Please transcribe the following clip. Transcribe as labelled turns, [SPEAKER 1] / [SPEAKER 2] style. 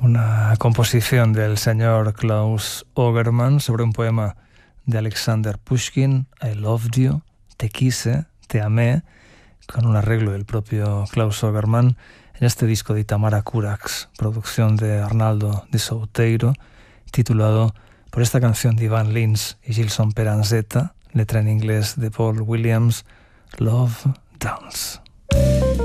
[SPEAKER 1] Una composición del señor Klaus Ogerman sobre un poema de Alexander Pushkin, I loved you, te quise, te amé, con un arreglo del propio Klaus Ogerman en este disco de Itamara Curax, producción de Arnaldo de Souteiro, titulado por esta canción de Ivan Lins y Gilson Peranzetta, letra en inglés de Paul Williams, Love Dance.